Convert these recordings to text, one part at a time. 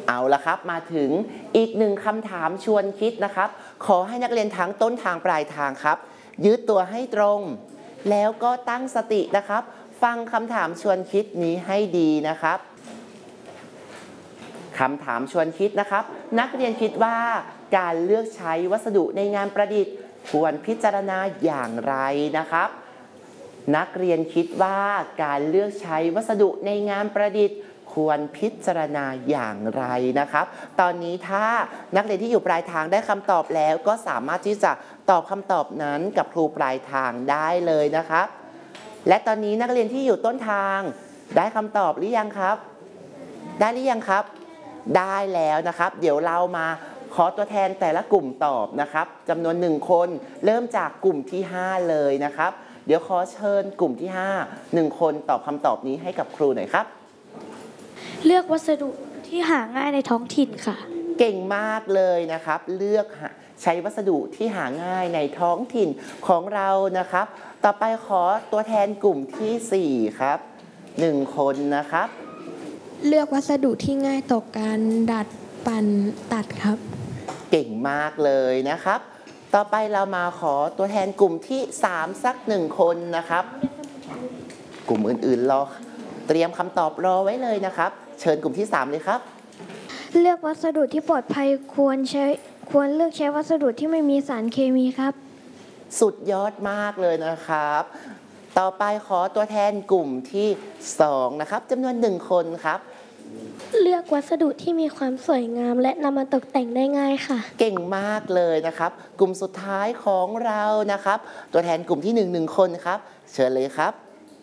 เอาละครับมาถึงอีกหนึ่งคำถามชวนคิดนะครับขอให้นักเรียนทั้งต้นทางปลายทางครับยืดตัวให้ตรงแล้วก็ตั้งสตินะครับฟังคำถามชวนคิดนี้ให้ดีนะครับคำถามชวนคิดนะครับนักเรียนคิดว่าการเลือกใช้วัสดุในงานประดิษฐ์ควรพิจารณาอย่างไรนะครับนักเรียนคิดว่าการเลือกใช้วัสดุในงานประดิษฐ์ควรพิจารณาอย่างไรนะครับตอนนี้ถ้านักเรียนที่อยู่ปลายทางได้คำตอบแล้วก็สามารถที่จะตอบคำตอบนั้นกับครูปลายทางได้เลยนะครับและตอนนี้นักเรียนที่อยู่ต้นทางได้คำตอบหรือยังครับได้หรือยังครับได้แล้วนะครับเดี๋ยวเรามาขอตัวแทนแต่ละกลุ่มตอบนะครับจำนวน1คนเริ่มจากกลุ่มที่5เลยนะครับเดี๋ยวขอเชิญกลุ่มที่5 1คนตอบคำตอบนี้ให้กับครูหน่อยครับเลือกวัสดุที่หาง่ายในท้องถิ่นค่ะเก่งมากเลยนะครับเลือกใช้วัสดุที่หาง่ายในท้องถิ่นของเรานะครับต่อไปขอตัวแทนกลุ่มที่4ครับ1คนนะครับเลือกวัสดุที่ง่ายต่อการดัดปั่นตัดครับเก่งมากเลยนะครับต่อไปเรามาขอตัวแทนกลุ่มที่3สัก1คนนะครับกลุ่มอื่นๆรอเตรียมคำตอบรอไว้เลยนะครับเชิญกลุ่มที่3เลยครับเลือกวัสดุที่ปลอดภัยควรเลือกใช้วัสดุที่ไม่มีสารเคมีครับสุดยอดมากเลยนะครับต่อไปขอตัวแทนกลุ่มที่2นะครับจำนวน1คนครับเลือกวัสดุที่มีความสวยงามและนำมาตกแต่งได้ง่ายค่ะเก่งมากเลยนะครับกลุ่มสุดท้ายของเรานะครับตัวแทนกลุ่มที่1คนครับเชิญเลยครับ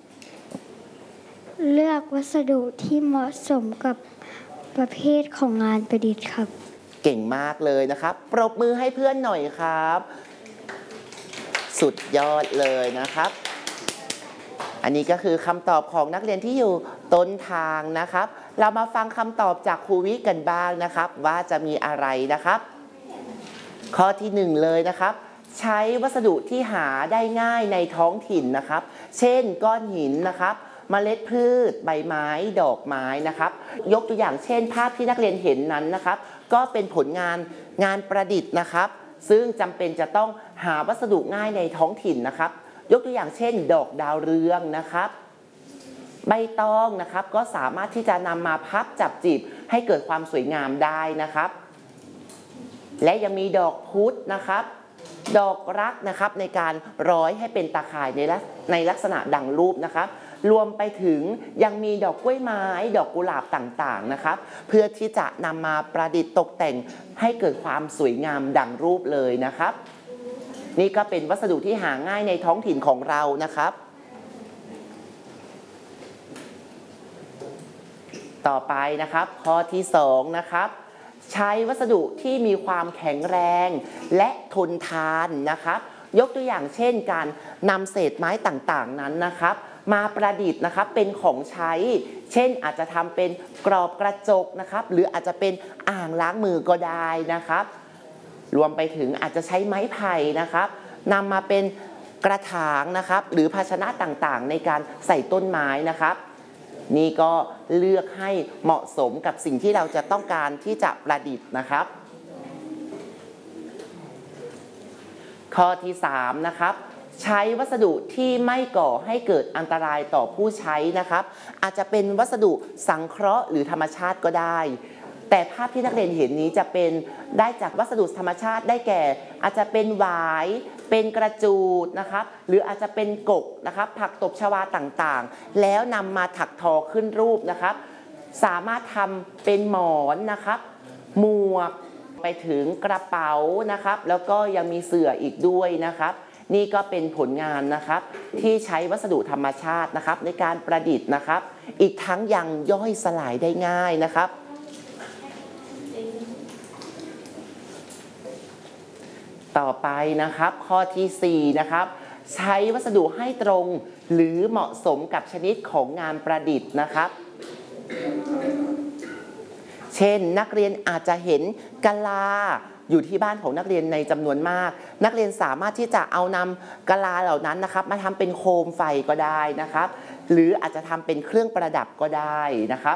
เลือกวัสดุที่เหมาะสมกับประเภทของงานประดิษฐ์ครับเก่งมากเลยนะครับปรบมือให้เพื่อนหน่อยครับสุดยอดเลยนะครับอันนี้ก็คือคำตอบของนักเรียนที่อยู่ต้นทางนะครับเรามาฟังคำตอบจากครูวิกันบ้างนะครับว่าจะมีอะไรนะครับข้อที่1เลยนะครับใช้วัสดุที่หาได้ง่ายในท้องถิ่นนะครับเช่นก้อนหินนะครับเมล็ดพืชใบไม้ดอกไม้นะครับยกตัวอย่างเช่นภาพที่นักเรียนเห็นนั้นนะครับก็เป็นผลงานประดิษฐ์นะครับซึ่งจำเป็นจะต้องหาวัสดุง่ายในท้องถิ่นนะครับยกตัวอย่างเช่นดอกดาวเรืองนะครับใบตองนะครับก็สามารถที่จะนำมาพับจับจีบให้เกิดความสวยงามได้นะครับและยังมีดอกพุธนะครับดอกรักนะครับในการร้อยให้เป็นตาข่ายในลักษณะดังรูปนะครับรวมไปถึงยังมีดอกกล้วยไม้ดอกกุหลาบต่างๆนะครับเพื่อที่จะนำมาประดิษฐ์ตกแต่งให้เกิดความสวยงามดังรูปเลยนะครับนี่ก็เป็นวัสดุที่หาง่ายในท้องถิ่นของเรานะครับต่อไปนะครับข้อที่2นะครับใช้วัสดุที่มีความแข็งแรงและทนทานนะครับยกตัวอย่างเช่นการนำเศษไม้ต่างๆนั้นนะครับมาประดิษฐ์นะครับเป็นของใช้เช่นอาจจะทำเป็นกรอบกระจกนะครับหรืออาจจะเป็นอ่างล้างมือก็ได้นะครับรวมไปถึงอาจจะใช้ไม้ไผ่นะครับนำมาเป็นกระถางนะครับหรือภาชนะต่างๆในการใส่ต้นไม้นะครับนี่ก็เลือกให้เหมาะสมกับสิ่งที่เราจะต้องการที่จะประดิษฐ์นะครับข้อที่3นะครับใช้วัสดุที่ไม่ก่อให้เกิดอันตรายต่อผู้ใช้นะครับอาจจะเป็นวัสดุสังเคราะห์หรือธรรมชาติก็ได้แต่ภาพที่นักเรียนเห็นนี้จะเป็นได้จากวัสดุธรรมชาติได้แก่อาจจะเป็นหวายเป็นกระจูดนะครับหรืออาจจะเป็นกกนะครับผักตบชวาต่างๆแล้วนำมาถักทอขึ้นรูปนะครับสามารถทำเป็นหมอนนะครับหมวกไปถึงกระเป๋านะครับแล้วก็ยังมีเสื่ออีกด้วยนะครับนี่ก็เป็นผลงานนะครับที่ใช้วัสดุธรรมชาตินะครับในการประดิษฐ์นะครับอีกทั้งยังย่อยสลายได้ง่ายนะครับต่อไปนะครับข้อที่4นะครับใช้วัสดุให้ตรงหรือเหมาะสมกับชนิดของงานประดิษฐ์นะครับเช่นนักเรียนอาจจะเห็นกะลาอยู่ที่บ้านของนักเรียนในจำนวนมากนักเรียนสามารถที่จะเอานำกะลาเหล่านั้นนะครับมาทำเป็นโคมไฟก็ได้นะครับหรืออาจจะทำเป็นเครื่องประดับก็ได้นะครับ